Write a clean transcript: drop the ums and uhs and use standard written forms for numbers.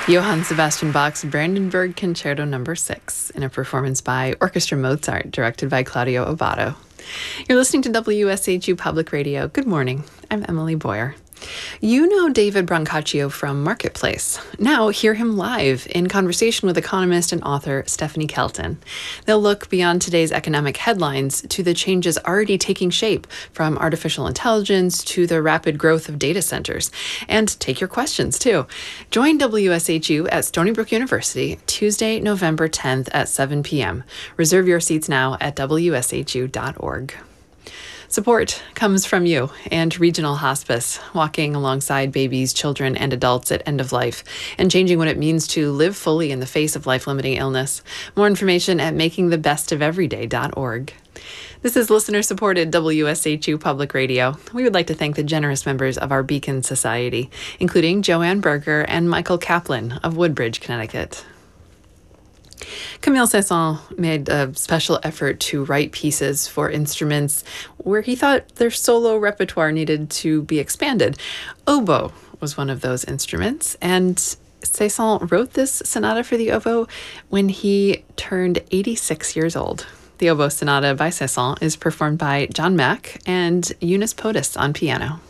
Johann Sebastian Bach's Brandenburg Concerto No. 6 in a performance by Orchestra Mozart, directed by Claudio Abbado. You're listening to WSHU Public Radio. Good morning. I'm Emily Boyer. You know David Brancaccio from Marketplace. Now hear him live in conversation with economist and author Stephanie Kelton. They'll look beyond today's economic headlines to the changes already taking shape, from artificial intelligence to the rapid growth of data centers. And take your questions, too. Join WSHU at Stony Brook University Tuesday, November 10th at 7 p.m. Reserve your seats now at wshu.org. Support comes from you and Regional Hospice, walking alongside babies, children, and adults at end of life and changing what it means to live fully in the face of life-limiting illness. More information at makingthebestofeveryday.org. This is listener-supported WSHU Public Radio. We would like to thank the generous members of our Beacon Society, including Joanne Berger and Michael Kaplan of Woodbridge, Connecticut. Camille Saint-Saëns made a special effort to write pieces for instruments where he thought their solo repertoire needed to be expanded. Oboe was one of those instruments, and Saint-Saëns wrote this sonata for the oboe when he turned 86 years old. The Oboe Sonata by Saint-Saëns is performed by John Mack and Eunice Potus on piano.